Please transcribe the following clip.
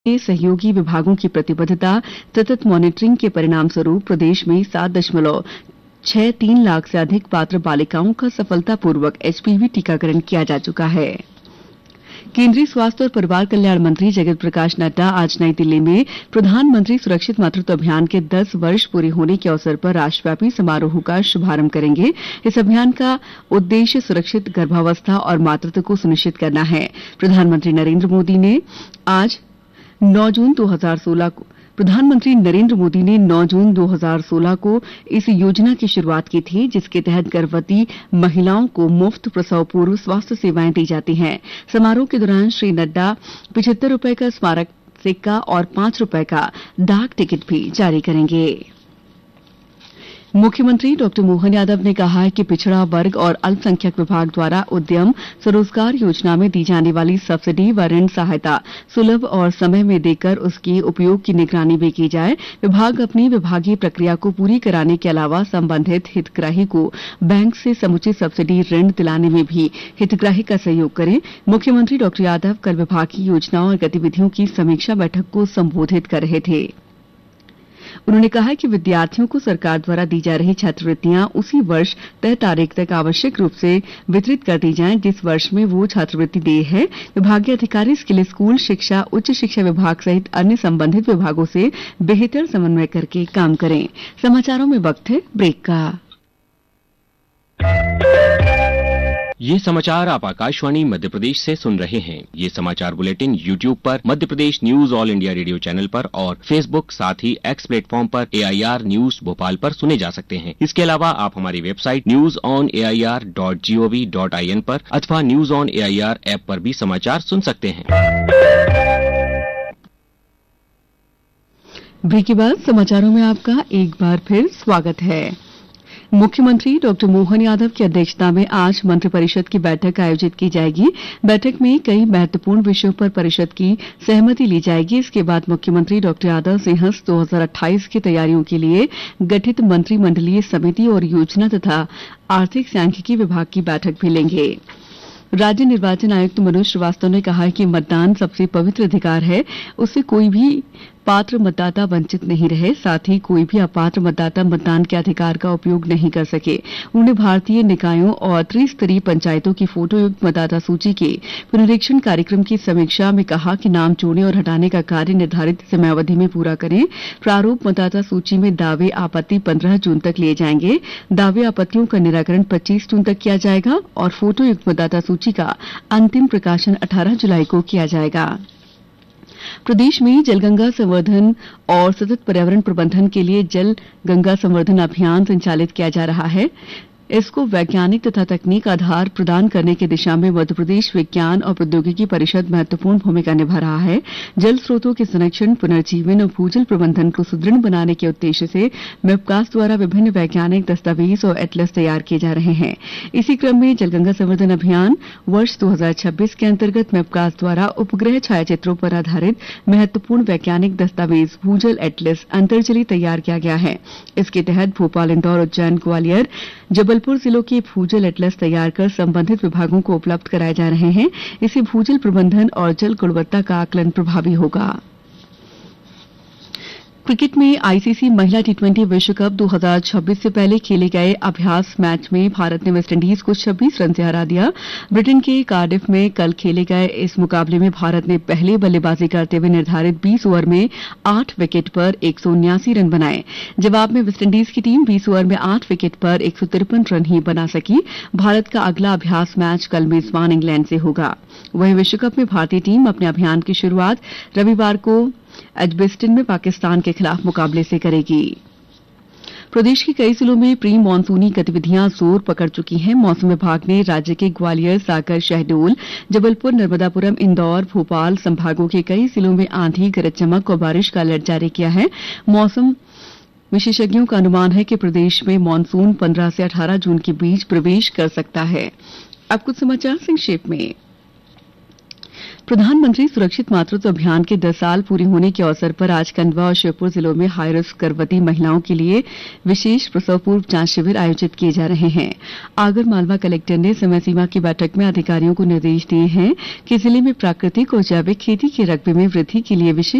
के सहयोगी विभागों की प्रतिबद्धता सतत मॉनिटरिंग के परिणाम स्वरूप प्रदेश में 7.63 लाख से अधिक पात्र बालिकाओं का सफलतापूर्वक एचपीवी टीकाकरण किया जा चुका है। केंद्रीय स्वास्थ्य और परिवार कल्याण मंत्री जगत प्रकाश नड्डा आज नई दिल्ली में प्रधानमंत्री सुरक्षित मातृत्व अभियान के 10 वर्ष पूरे होने के अवसर पर राष्ट्रव्यापी समारोह का शुभारंभ करेंगे। इस अभियान का उद्देश्य सुरक्षित गर्भावस्था और मातृत्व को सुनिश्चित करना है। प्रधानमंत्री नरेंद्र मोदी ने 9 जून 2016 को इस योजना की शुरुआत की थी, जिसके तहत गर्भवती महिलाओं को मुफ्त प्रसव पूर्व स्वास्थ्य सेवाएं दी जाती हैं। समारोह के दौरान श्री नड्डा 75 रुपए का स्मारक सिक्का और 5 रुपए का डाक टिकट भी जारी करेंगे। मुख्यमंत्री डॉक्टर मोहन यादव ने कहा है कि पिछड़ा वर्ग और अल्पसंख्यक विभाग द्वारा उद्यम स्वरोजगार योजना में दी जाने वाली सब्सिडी व ऋण सहायता सुलभ और समय में देकर उसके उपयोग की निगरानी भी की जाए। विभाग अपनी विभागीय प्रक्रिया को पूरी कराने के अलावा संबंधित हितग्राही को बैंक से समुचित सब्सिडी ऋण दिलाने में भी हितग्राही का सहयोग करें। मुख्यमंत्री डॉक्टर यादव कल विभागीय योजनाओं और गतिविधियों की समीक्षा बैठक को संबोधित कर रहे थे। उन्होंने कहा कि विद्यार्थियों को सरकार द्वारा दी जा रही छात्रवृत्तियां उसी वर्ष तय तारीख तक आवश्यक रूप से वितरित कर दी जाएं जिस वर्ष में वो छात्रवृत्ति दिए हैं। विभागीय अधिकारी इसके लिए स्कूल शिक्षा, उच्च शिक्षा विभाग सहित अन्य संबंधित विभागों से बेहतर समन्वय करके काम करें। समाचारों में वक्त है ब्रेक का। ये समाचार आप आकाशवाणी मध्य प्रदेश से सुन रहे हैं। ये समाचार बुलेटिन YouTube पर Madhya Pradesh news all India radio channel पर और Facebook साथ ही X प्लेटफॉर्म पर AIR न्यूज भोपाल पर सुने जा सकते हैं। इसके अलावा आप हमारी वेबसाइट newsonair.gov.in पर अथवा न्यूज ऑन AIR ऐप पर भी समाचार सुन सकते हैं। ब्रेक के बाद समाचारों में आपका एक बार फिर स्वागत है। मुख्यमंत्री डॉक्टर मोहन यादव की अध्यक्षता में आज मंत्रिपरिषद की बैठक आयोजित की जाएगी। बैठक में कई महत्वपूर्ण विषयों पर परिषद की सहमति ली जाएगी। इसके बाद मुख्यमंत्री डॉक्टर यादव सिंहस्थ 2028 की तैयारियों के लिए गठित मंत्रिमंडलीय समिति और योजना तथा आर्थिक सांख्यिकी विभाग की बैठक भी लेंगे। राज्य निर्वाचन आयुक्त मनोज श्रीवास्तव ने कहा है कि मतदान सबसे पवित्र अधिकार है, उससे कोई भी पात्र मतदाता वंचित नहीं रहे, साथ ही कोई भी अपात्र मतदाता मतदान के अधिकार का उपयोग नहीं कर सके। उन्होंने भारतीय निकायों और त्रिस्तरीय पंचायतों की फोटोयुक्त मतदाता सूची के पुनरीक्षण कार्यक्रम की समीक्षा में कहा कि नाम जोड़ने और हटाने का कार्य निर्धारित समयावधि में पूरा करें। प्रारूप मतदाता सूची में दावे आपत्ति 15 जून तक लिए जाएंगे। दावे आपत्तियों का निराकरण 25 जून तक किया जाएगा और फोटोयुक्त मतदाता सूची का अंतिम प्रकाशन 18 जुलाई को किया जाएगा। प्रदेश में जलगंगा संवर्धन और सतत पर्यावरण प्रबंधन के लिए जल गंगा संवर्धन अभियान संचालित किया जा रहा है। इसको वैज्ञानिक तथा तकनीक आधार प्रदान करने की दिशा में मध्य प्रदेश विज्ञान और प्रौद्योगिकी परिषद महत्वपूर्ण भूमिका निभा रहा है। जल स्रोतों के संरक्षण, पुनर्जीवन और भूजल प्रबंधन को सुदृढ़ बनाने के उद्देश्य से मैप्कास द्वारा विभिन्न वैज्ञानिक दस्तावेज और एटलस तैयार किए जा रहे हैं। इसी क्रम में जलगंगा संवर्धन अभियान वर्ष 2026 के अंतर्गत मैप्कास द्वारा उपग्रह छायाचित्रों पर आधारित महत्वपूर्ण वैज्ञानिक दस्तावेज भूजल एटलस अंतर्जली तैयार किया गया है। इसके तहत भोपाल, इंदौर, उज्जैन, ग्वालियर, जबलपुर जिलों के भूजल एटलस तैयार कर संबंधित विभागों को उपलब्ध कराए जा रहे हैं। इससे भूजल प्रबंधन और जल गुणवत्ता का आकलन प्रभावी होगा। क्रिकेट में आईसीसी महिला टी20 विश्व कप 2026 से पहले खेले गए अभ्यास मैच में भारत ने वेस्टइंडीज को 26 रन से हरा दिया। ब्रिटेन के कार्डिफ में कल खेले गए इस मुकाबले में भारत ने पहले बल्लेबाजी करते हुए निर्धारित 20 ओवर में 8 विकेट पर 179 रन बनाए। जवाब में वेस्टइंडीज की टीम 20 ओवर में 8 विकेट पर 153 रन ही बना सकी। भारत का अगला अभ्यास मैच कल मेजबान इंग्लैंड से होगा। वहीं विश्व कप में भारतीय टीम अपने अभियान की शुरुआत रविवार को एजबेस्टन में पाकिस्तान के खिलाफ मुकाबले से करेगी। प्रदेश के कई जिलों में प्री मानसूनी गतिविधियां जोर पकड़ चुकी हैं। मौसम विभाग ने राज्य के ग्वालियर, सागर, शहडोल, जबलपुर, नर्मदापुरम, इंदौर, भोपाल संभागों के कई जिलों में आंधी, गरज चमक और बारिश का अलर्ट जारी किया है। मौसम विशेषज्ञों का अनुमान है कि प्रदेश में मानसून 15 से 18 जून के बीच प्रवेश कर सकता है। अब कुछ समाचार संक्षेप में। प्रधानमंत्री सुरक्षित मातृत्व अभियान के 10 साल पूरे होने के अवसर पर आज खंडवा और श्योपुर जिलों में हाई रिस्क गर्भवती महिलाओं के लिए विशेष प्रसव पूर्व जांच शिविर आयोजित किए जा रहे हैं। आगर मालवा कलेक्टर ने समय सीमा की बैठक में अधिकारियों को निर्देश दिए हैं कि जिले में प्राकृतिक और जैविक खेती के रकबे में वृद्धि के लिए विशेष